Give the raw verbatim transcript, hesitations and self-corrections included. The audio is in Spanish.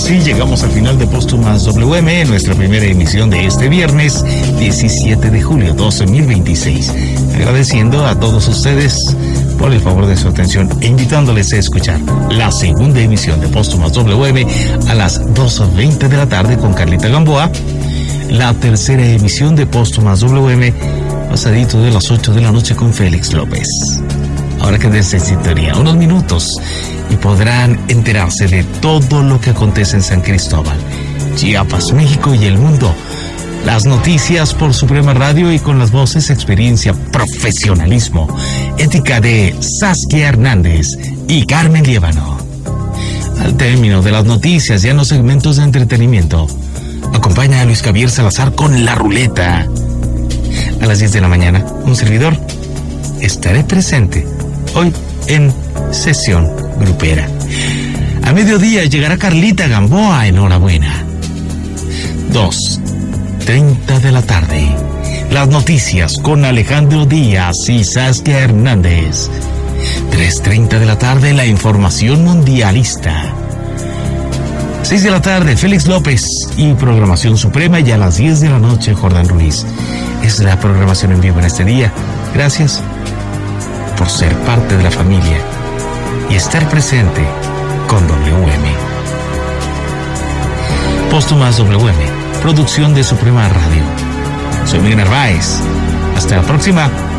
así llegamos al final de Póstumas W M, nuestra primera emisión de este viernes diecisiete de julio de dos mil veintiséis. Agradeciendo a todos ustedes por el favor de su atención e invitándoles a escuchar la segunda emisión de Póstumas W M a las dos veinte de la tarde con Carlita Gamboa, la tercera emisión de Póstumas W M pasadito de las ocho de la noche con Félix López. Ahora que desde sintonía unos minutos y podrán enterarse de todo lo que acontece en San Cristóbal, Chiapas, México y el mundo. Las noticias por Suprema Radio y con las voces, experiencia, profesionalismo, ética de Saskia Hernández y Carmen Liévano. Al término de las noticias y en los segmentos de entretenimiento, acompaña a Luis Javier Salazar con La Ruleta. A las diez de la mañana, un servidor, estaré presente hoy en Sesión Grupera. A mediodía llegará Carlita Gamboa, enhorabuena. dos treinta de la tarde, las noticias con Alejandro Díaz y Saskia Hernández. tres treinta de la tarde, la información mundialista. seis de la tarde, Félix López y Programación Suprema, y a las diez de la noche, Jordán Ruiz. Es la programación en vivo en este día. Gracias por ser parte de la familia y estar presente con W M. Póstumas W M, producción de Suprema Radio. Soy Miguel Narváez. Hasta la próxima.